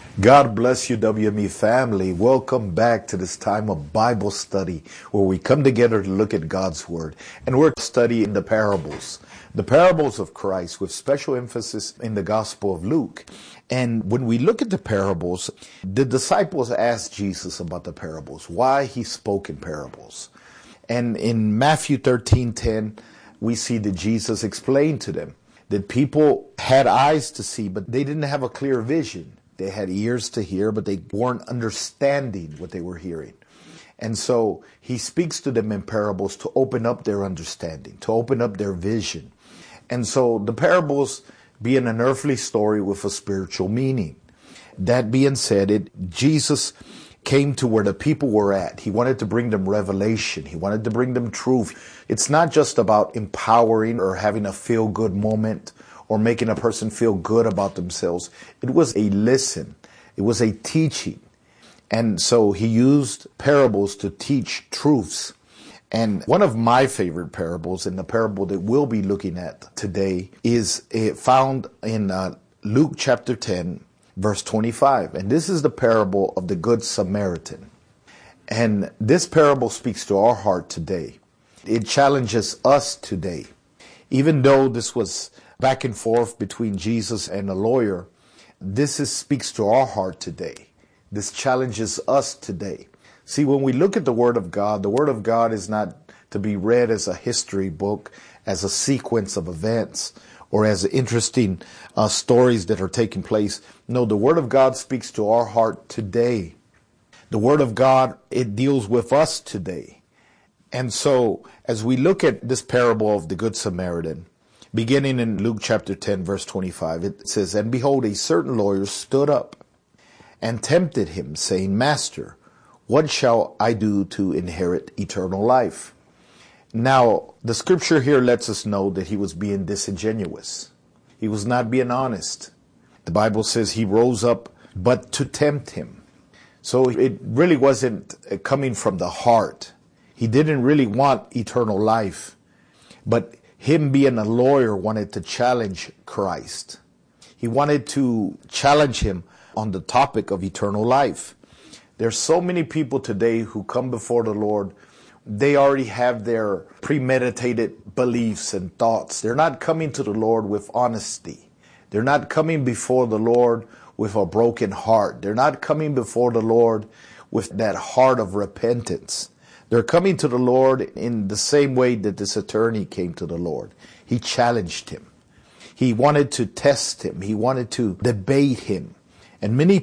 God bless you, WME family. Welcome back to this time of Bible study where we come together to look at God's Word. And we're studying the parables of Christ with special emphasis in the Gospel of Luke. And when we look at the parables, the disciples asked Jesus about the parables, why he spoke in parables. And in Matthew 13:10, we see that Jesus explained to them that people had eyes to see, but they didn't have a clear vision. They had ears to hear, but they weren't understanding what they were hearing. And so he speaks to them in parables to open up their understanding, to open up their vision. And so the parables being an earthly story with a spiritual meaning. That being said, Jesus came to where the people were at. He wanted to bring them revelation. He wanted to bring them truth. It's not just about empowering or having a feel-good moment or making a person feel good about themselves. It was a lesson. It was a teaching. And so he used parables to teach truths. And one of my favorite parables, and the parable that we'll be looking at today, is found in Luke chapter 10, verse 25. And this is the parable of the Good Samaritan. And this parable speaks to our heart today. It challenges us today. Even though this was back and forth between Jesus and a lawyer, speaks to our heart today. This challenges us today. See, when we look at the Word of God is not to be read as a history book, as a sequence of events, or as interesting stories that are taking place. No, the Word of God speaks to our heart today. The Word of God, it deals with us today. And so, as we look at this parable of the Good Samaritan, beginning in Luke chapter 10, verse 25, it says, "And behold, a certain lawyer stood up and tempted him, saying, Master, what shall I do to inherit eternal life?" Now, the scripture here lets us know that he was being disingenuous. He was not being honest. The Bible says he rose up but to tempt him. So it really wasn't coming from the heart. He didn't really want eternal life. But him being a lawyer wanted to challenge Christ. He wanted to challenge him on the topic of eternal life. There's so many people today who come before the Lord. They already have their premeditated beliefs and thoughts. They're not coming to the Lord with honesty. They're not coming before the Lord with a broken heart. They're not coming before the Lord with that heart of repentance. They're coming to the Lord in the same way that this attorney came to the Lord. He challenged him. He wanted to test him. He wanted to debate him. And many